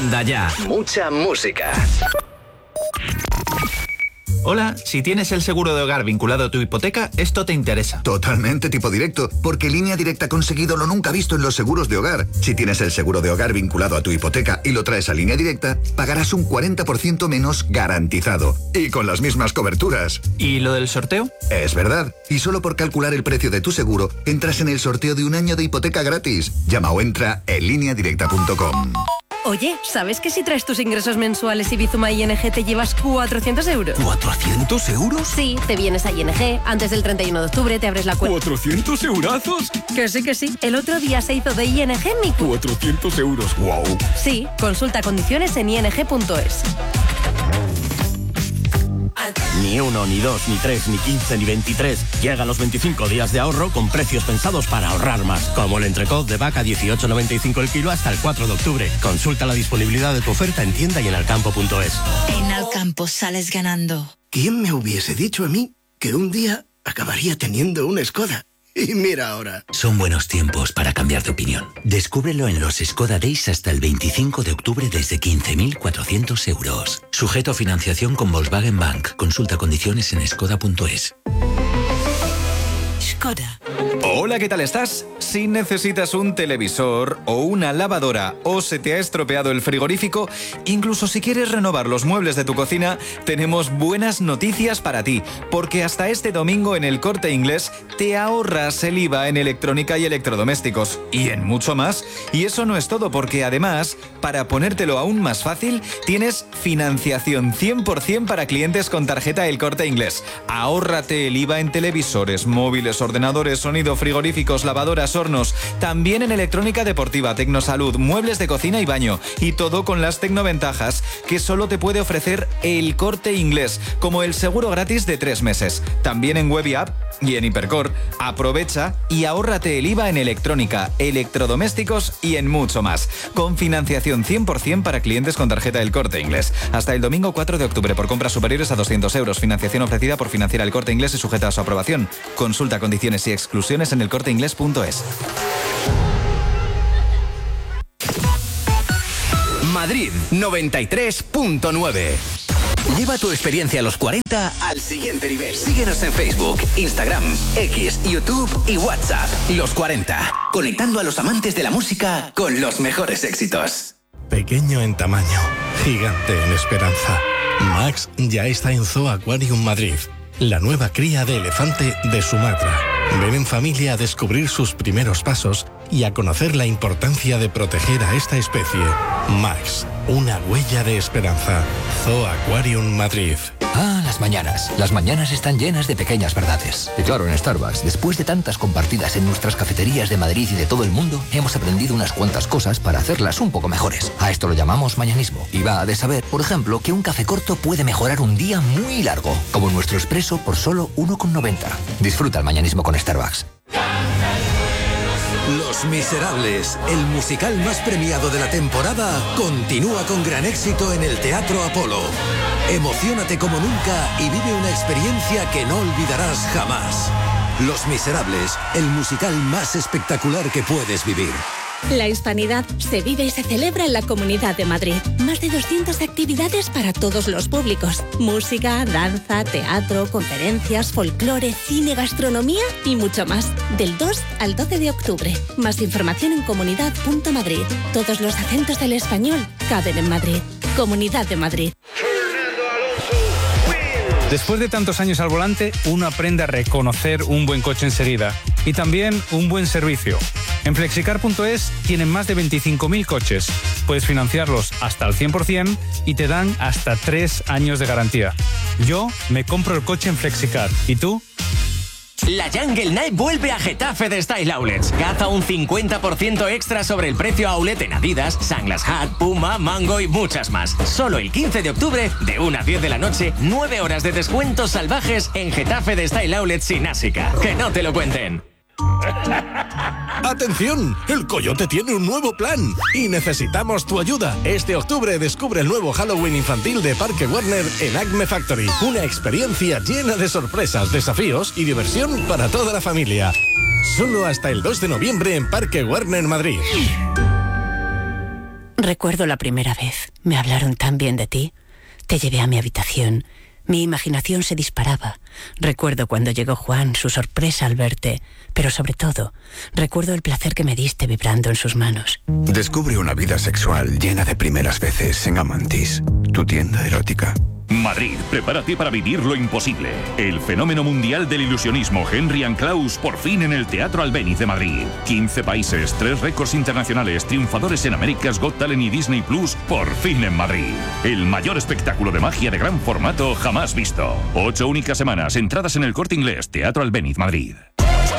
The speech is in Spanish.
Anda ya. Mucha música. Hola, si tienes el seguro de hogar vinculado a tu hipoteca, esto te interesa. Totalmente tipo directo, porque Línea Directa ha conseguido lo nunca visto en los seguros de hogar. Si tienes el seguro de hogar vinculado a tu hipoteca y lo traes a Línea Directa, pagarás un 40% menos garantizado. Y con las mismas coberturas. ¿Y lo del sorteo? Es verdad. Y solo por calcular el precio de tu seguro, entras en el sorteo de un año de hipoteca gratis. Llama o entra en lineadirecta.com. Oye, ¿sabes que si traes tus ingresos mensuales y Bizuma ING te llevas 400 euros? ¿400 euros? Sí, te vienes a ING, antes del 31 de octubre te abres la cuenta. ¿400 eurazos? Que sí, que sí. El otro día se hizo de ING mi... 400 euros, wow. Sí, consulta condiciones en ing.es. Ni 1, ni 2, ni 3, ni 15, ni 23. Llegan los 25 días de ahorro con precios pensados para ahorrar más. Como el entrecot de vaca 18,95 el kilo hasta el 4 de octubre. Consulta la disponibilidad de tu oferta en tienda y en alcampo.es. En Alcampo sales ganando. ¿Quién me hubiese dicho a mí que un día acabaría teniendo una Skoda? Y mira ahora. Son buenos tiempos para cambiar de opinión. Descúbrelo en los Skoda Days hasta el 25 de octubre desde 15.400 euros. Sujeto a financiación con Volkswagen Bank. Consulta condiciones en skoda.es. Skoda. Hola, ¿qué tal estás? Si necesitas un televisor o una lavadora o se te ha estropeado el frigorífico, incluso si quieres renovar los muebles de tu cocina, tenemos buenas noticias para ti, porque hasta este domingo en el Corte Inglés te ahorras el IVA en electrónica y electrodomésticos y en mucho más. Y eso no es todo, porque además, para ponértelo aún más fácil, tienes financiación 100% para clientes con tarjeta El Corte Inglés. Ahórrate el IVA en televisores, móviles, ordenadores, sonido, frigoríficos, lavadoras, hornos, también en electrónica deportiva, tecnosalud, muebles de cocina y baño, y todo con las tecnoventajas que solo te puede ofrecer El Corte Inglés, como el seguro gratis de 3 meses. También en web y app y en Hipercor. Aprovecha y ahórrate el IVA en electrónica, electrodomésticos y en mucho más, con financiación 100% para clientes con tarjeta El Corte Inglés. Hasta el domingo 4 de octubre por compras superiores a 200 euros. Financiación ofrecida por Financiera El Corte Inglés y sujeta a su aprobación. Consulta condiciones y exclusiones en elcorteinglés.es. Madrid 93.9. Lleva tu experiencia a los 40 al siguiente nivel. Síguenos en Facebook, Instagram, X, YouTube y WhatsApp. Los 40. Conectando a los amantes de la música con los mejores éxitos. Pequeño en tamaño, gigante en esperanza. Max ya está en Zoo Aquarium Madrid, la nueva cría de elefante de Sumatra. Ven en familia a descubrir sus primeros pasos y a conocer la importancia de proteger a esta especie. Max, una huella de esperanza. Zoo Aquarium Madrid. Ah, las mañanas. Las mañanas están llenas de pequeñas verdades. Y claro, en Starbucks, después de tantas compartidas en nuestras cafeterías de Madrid y de todo el mundo, hemos aprendido unas cuantas cosas para hacerlas un poco mejores. A esto lo llamamos mañanismo. Y va de saber, por ejemplo, que un café corto puede mejorar un día muy largo, como nuestro expreso por solo 1,90. Disfruta el mañanismo con Starbucks. Los Miserables, el musical más premiado de la temporada, continúa con gran éxito en el Teatro Apolo. Emociónate como nunca y vive una experiencia que no olvidarás jamás. Los Miserables, el musical más espectacular que puedes vivir. La hispanidad se vive y se celebra en la Comunidad de Madrid. Más de 200 actividades para todos los públicos. Música, danza, teatro, conferencias, folclore, cine, gastronomía y mucho más. Del 2 al 12 de octubre. Más información en comunidad.madrid. Todos los acentos del español caben en Madrid. Comunidad de Madrid. Después de tantos años al volante, uno aprende a reconocer un buen coche enseguida y también un buen servicio. En Flexicar.es tienen más de 25.000 coches. Puedes financiarlos hasta el 100% y te dan hasta 3 años de garantía. Yo me compro el coche en Flexicar. ¿Y tú? La Jungle Night vuelve a Getafe de Style Outlets. Caza un 50% extra sobre el precio outlet en Adidas, Sunglass Hut, Puma, Mango y muchas más. Solo el 15 de octubre, de 1 a 10 de la noche, 9 horas de descuentos salvajes en Getafe de Style Outlets sin Ásica. Que no te lo cuenten. ¡Atención! El Coyote tiene un nuevo plan y necesitamos tu ayuda. Este octubre descubre el nuevo Halloween infantil de Parque Warner en Acme Factory. Una experiencia llena de sorpresas, desafíos y diversión para toda la familia. Solo hasta el 2 de noviembre en Parque Warner Madrid. Recuerdo la primera vez. Me hablaron tan bien de ti. Te llevé a mi habitación. Mi imaginación se disparaba. Recuerdo cuando llegó Juan, su sorpresa al verte. Pero sobre todo, recuerdo el placer que me diste vibrando en sus manos. Descubre una vida sexual llena de primeras veces en Amantis, tu tienda erótica. Madrid, prepárate para vivir lo imposible. El fenómeno mundial del ilusionismo Henry and Claus por fin en el Teatro Albéniz de Madrid. 15 países, 3 récords internacionales, triunfadores en America's Got Talent y Disney Plus por fin en Madrid. El mayor espectáculo de magia de gran formato jamás visto. 8 únicas semanas, entradas en El Corte Inglés, Teatro Albéniz, Madrid.